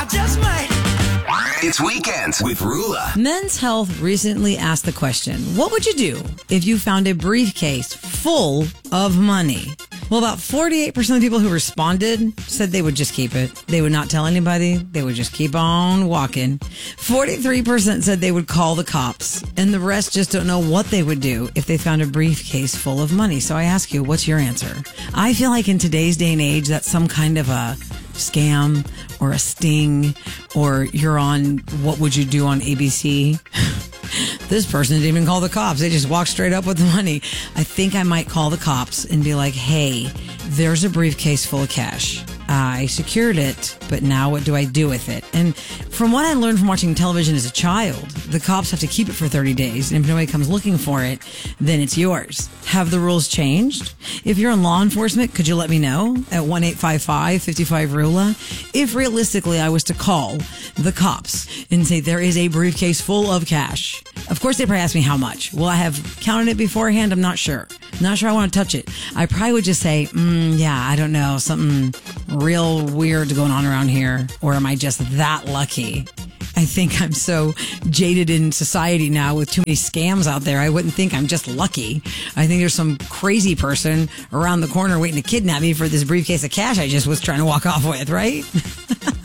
just might. It's Weekends with Rula. Men's Health recently asked the question, what would you do if you found a briefcase full of money? Well, about 48% of the people who responded said they would just keep it. They would not tell anybody. They would just keep on walking. 43% said they would call the cops. And the rest just don't know what they would do if they found a briefcase full of money. So I ask you, what's your answer? I feel like in today's day and age, that's some kind of a scam or a sting, or you're on What Would You Do on ABC. This person didn't even call the cops. They just walked straight up with the money. I think I might call the cops and be like, hey, there's a briefcase full of cash. I secured it, but now what do I do with it? And from what I learned from watching television as a child, the cops have to keep it for 30 days. And if nobody comes looking for it, then it's yours. Have the rules changed? If you're in law enforcement, could you let me know at 1-855-55-RULA? If realistically I was to call the cops and say there is a briefcase full of cash, of course they probably ask me how much. Will I have counted it beforehand? I'm not sure. Not sure I want to touch it. I probably would just say, yeah, I don't know, something real weird going on around here. Or am I just that lucky? I think I'm so jaded in society now with too many scams out there. I wouldn't think I'm just lucky. I think there's some crazy person around the corner waiting to kidnap me for this briefcase of cash I just was trying to walk off with, right?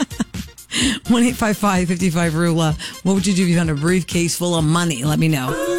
1-855-55-RULA. What would you do if you found a briefcase full of money? Let me know.